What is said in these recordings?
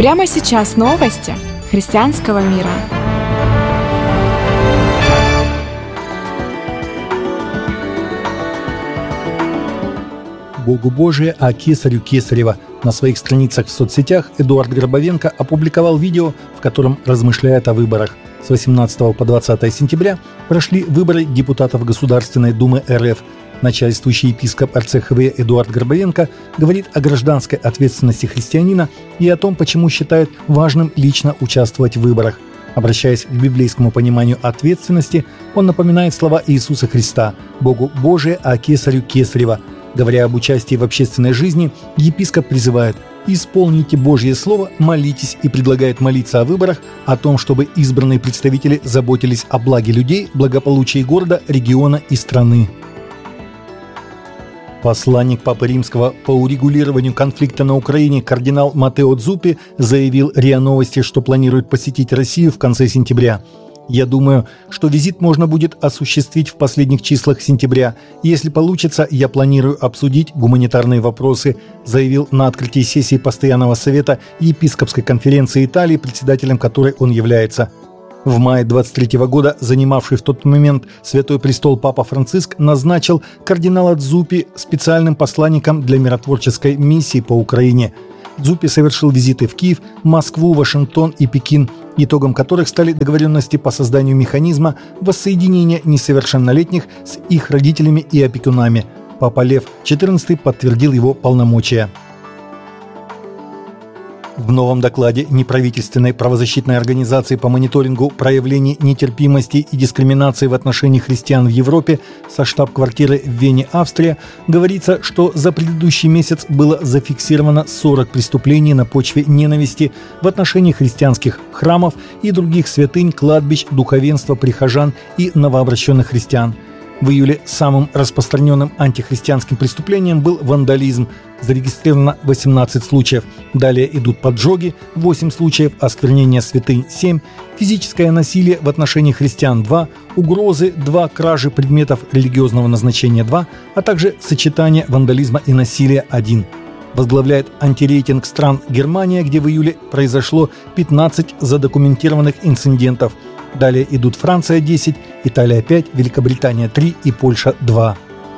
Прямо сейчас новости христианского мира. Богу Божие, а кесарю кесарева. На своих страницах в соцсетях Эдуард Гробовенко опубликовал видео, в котором размышляет о выборах. С 18 по 20 сентября прошли выборы депутатов Государственной Думы РФ. Начальствующий епископ РЦХВ Эдуард Гробовенко говорит о гражданской ответственности христианина и о том, почему считает важным лично участвовать в выборах. Обращаясь к библейскому пониманию ответственности, он напоминает слова Иисуса Христа «Богу Божие, а кесарю кесарева». Говоря об участии в общественной жизни, епископ призывает «Исполните Божье Слово, молитесь» и предлагает молиться о выборах, о том, чтобы избранные представители заботились о благе людей, благополучии города, региона и страны. Посланник Папы Римского по урегулированию конфликта на Украине кардинал Матео Дзуппи заявил РИА Новости, что планирует посетить Россию в конце сентября. «Я думаю, что визит можно будет осуществить в последних числах сентября. Если получится, я планирую обсудить гуманитарные вопросы», заявил на открытии сессии Постоянного совета Епископской конференции Италии, председателем которой он является. В мае 23 года занимавший в тот момент Святой Престол Папа Франциск назначил кардинала Дзуппи специальным посланником для миротворческой миссии по Украине. Дзуппи совершил визиты в Киев, Москву, Вашингтон и Пекин, итогом которых стали договоренности по созданию механизма воссоединения несовершеннолетних с их родителями и опекунами. Папа Лев XIV подтвердил его полномочия. В новом докладе неправительственной правозащитной организации по мониторингу проявлений нетерпимости и дискриминации в отношении христиан в Европе со штаб-квартиры в Вене, Австрия, говорится, что за предыдущий месяц было зафиксировано 40 преступлений на почве ненависти в отношении христианских храмов и других святынь, кладбищ, духовенства, прихожан и новообращенных христиан. В июле самым распространенным антихристианским преступлением был вандализм. Зарегистрировано 18 случаев. Далее идут поджоги, 8 случаев, осквернение святынь 7, физическое насилие в отношении христиан 2, угрозы 2, кражи предметов религиозного назначения 2, а также сочетание вандализма и насилия 1. Возглавляет антирейтинг стран Германия, где в июле произошло 15 задокументированных инцидентов. Далее идут Франция 10, Италия 5, Великобритания 3 и Польша 2.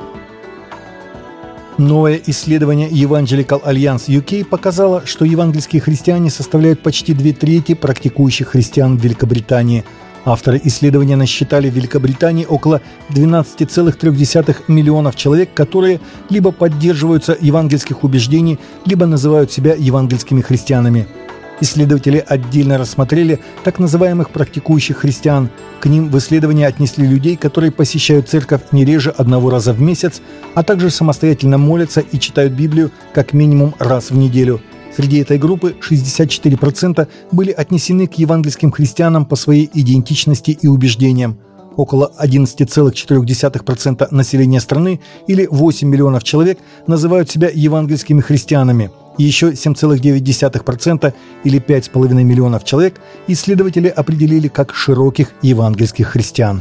Новое исследование Evangelical Alliance UK показало, что евангельские христиане составляют почти 2/3 практикующих христиан в Великобритании. Авторы исследования насчитали в Великобритании около 12,3 миллионов человек, которые либо поддерживаются евангельских убеждений, либо называют себя евангельскими христианами. Исследователи отдельно рассмотрели так называемых практикующих христиан. К ним в исследовании отнесли людей, которые посещают церковь не реже 1 раза в месяц, а также самостоятельно молятся и читают Библию как минимум раз в неделю. Среди этой группы 64% были отнесены к евангельским христианам по своей идентичности и убеждениям. Около 11,4% населения страны, или 8 миллионов человек, называют себя евангельскими христианами. И еще 7,9%, или 5,5 миллионов человек, исследователи определили как широких евангельских христиан.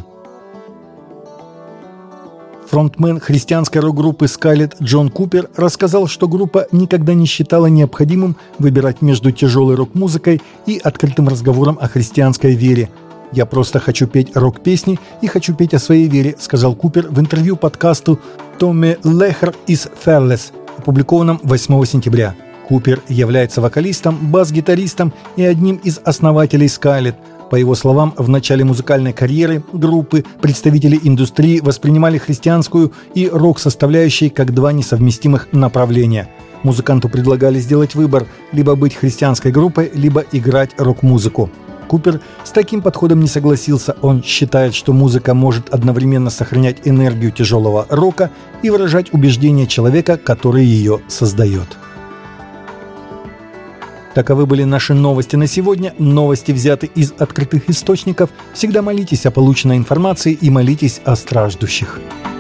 Фронтмен христианской рок-группы Skillet Джон Купер рассказал, что группа никогда не считала необходимым выбирать между тяжелой рок-музыкой и открытым разговором о христианской вере. «Я просто хочу петь рок-песни и хочу петь о своей вере», сказал Купер в интервью подкасту «Tommy Leher is Fearless», опубликованном 8 сентября. Купер является вокалистом, бас-гитаристом и одним из основателей Skillet. По его словам, в начале музыкальной карьеры группы представители индустрии воспринимали христианскую и рок-составляющие как два несовместимых направления. Музыканту предлагали сделать выбор – либо быть христианской группой, либо играть рок-музыку. Купер с таким подходом не согласился. Он считает, что музыка может одновременно сохранять энергию тяжелого рока и выражать убеждения человека, который ее создает. Таковы были наши новости на сегодня. Новости взяты из открытых источников. Всегда молитесь о полученной информации и молитесь о страждущих.